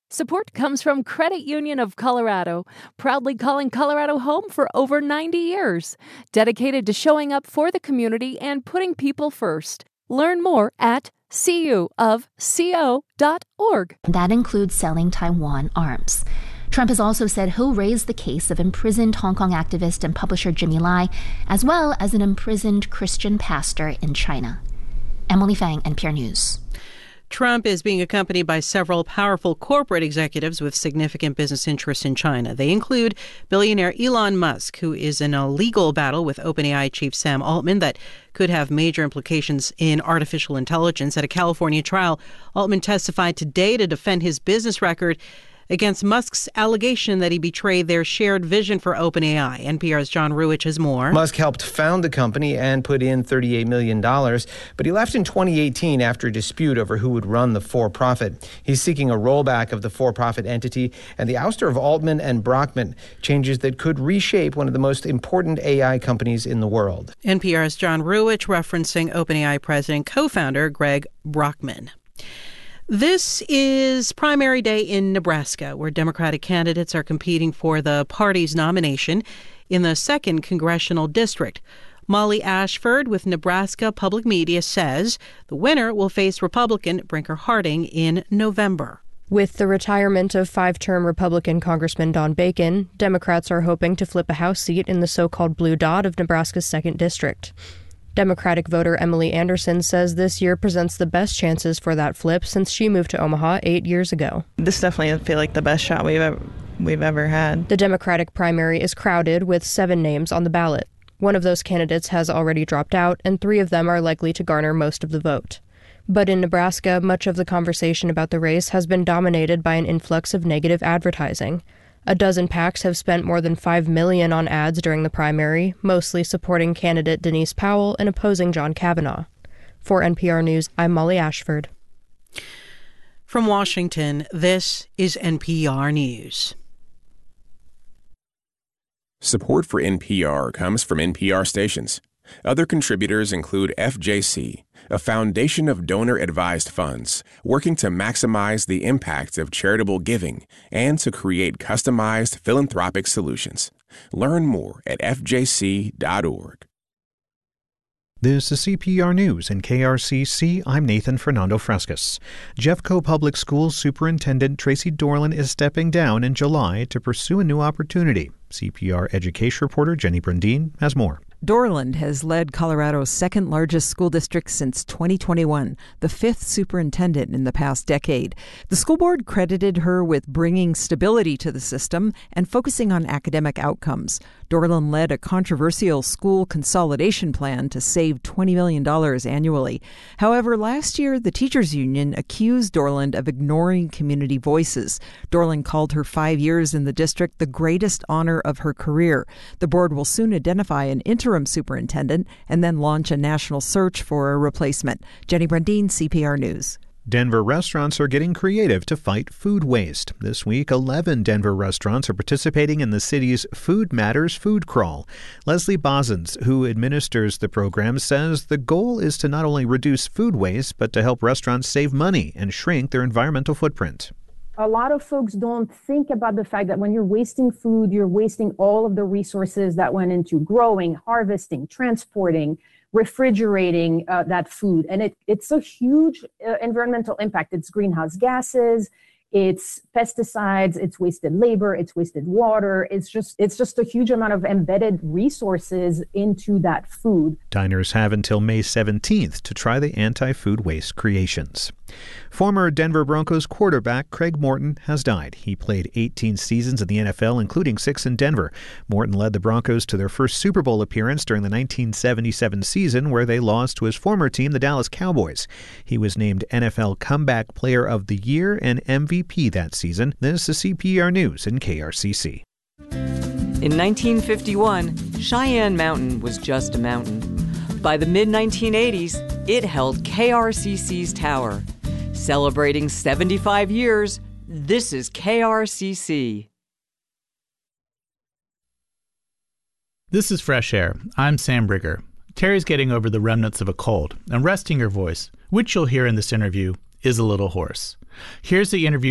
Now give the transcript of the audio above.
Support comes from Credit Union of Colorado, proudly calling Colorado home for over 90 years, dedicated to showing up for the community and putting people first. Learn more at cuofco.org. That includes selling Taiwan arms. Trump has also said he'll raise the case of imprisoned Hong Kong activist and publisher Jimmy Lai, as well as an imprisoned Christian pastor in China. Emily Fang, NPR News. Trump is being accompanied by several powerful corporate executives with significant business interests in China. They include billionaire Elon Musk, who is in a legal battle with OpenAI chief Sam Altman that could have major implications in artificial intelligence. At a California trial, Altman testified today to defend his business record against Musk's allegation that he betrayed their shared vision for OpenAI. NPR's John Ruwitch has more. Musk helped found the company and put in $38 million, but he left in 2018 after a dispute over who would run the for-profit. He's seeking a rollback of the for-profit entity and the ouster of Altman and Brockman, changes that could reshape one of the most important AI companies in the world. NPR's John Ruwitch referencing OpenAI president co-founder Greg Brockman. This is primary day in Nebraska, where Democratic candidates are competing for the party's nomination in the 2nd Congressional District. Molly Ashford with Nebraska Public Media says the winner will face Republican Brinker Harding in November. With the retirement of 5-term Republican Congressman Don Bacon, Democrats are hoping to flip a House seat in the so-called Blue Dot of Nebraska's 2nd District. Democratic voter Emily Anderson says this year presents the best chances for that flip since she moved to Omaha 8 years ago. This definitely feels like the best shot we've ever had. The Democratic primary is crowded with 7 names on the ballot. One of those candidates has already dropped out, and 3 of them are likely to garner most of the vote. But in Nebraska, much of the conversation about the race has been dominated by an influx of negative advertising. A dozen PACs have spent more than $5 million on ads during the primary, mostly supporting candidate Denise Powell and opposing John Kavanaugh. For NPR News, I'm Molly Ashford. From Washington, this is NPR News. Support for NPR comes from NPR stations. Other contributors include FJC, a foundation of donor-advised funds working to maximize the impact of charitable giving and to create customized philanthropic solutions. Learn more at fjc.org. This is CPR News in KRCC. I'm Nathan Fernando Frescas. Jeffco Public Schools Superintendent Tracy Dorland is stepping down in July to pursue a new opportunity. CPR education reporter Jenny Brundin has more. Dorland has led Colorado's 2nd largest school district since 2021, the 5th superintendent in the past decade. The school board credited her with bringing stability to the system and focusing on academic outcomes. Dorland led a controversial school consolidation plan to save $20 million annually. However, last year, the teachers union accused Dorland of ignoring community voices. Dorland called her 5 years in the district the greatest honor of her career. The board will soon identify an interim superintendent and then launch a national search for a replacement. Jenny Brundin, CPR News. Denver restaurants are getting creative to fight food waste. This week, 11 Denver restaurants are participating in the city's Food Matters Food Crawl. Leslie Bozens, who administers the program, says the goal is to not only reduce food waste, but to help restaurants save money and shrink their environmental footprint. A lot of folks don't think about the fact that when you're wasting food, you're wasting all of the resources that went into growing, harvesting, transporting, refrigerating that food. And it's a huge environmental impact. It's greenhouse gases, it's pesticides, it's wasted labor, it's wasted water. It's just a huge amount of embedded resources into that food. Diners have until May 17th to try the anti-food waste creations. Former Denver Broncos quarterback Craig Morton has died. He played 18 seasons in the NFL, including 6 in Denver. Morton led the Broncos to their first Super Bowl appearance during the 1977 season, where they lost to his former team, the Dallas Cowboys. He was named NFL Comeback Player of the Year and MVP that season. This is CPR News in KRCC. In 1951, Cheyenne Mountain was just a mountain. By the mid-1980s, it held KRCC's tower. Celebrating 75 years, this is KRCC. This is Fresh Air. I'm Sam Brigger. Terry's getting over the remnants of a cold, and resting her voice, which you'll hear in this interview, is a little hoarse. Here's the interview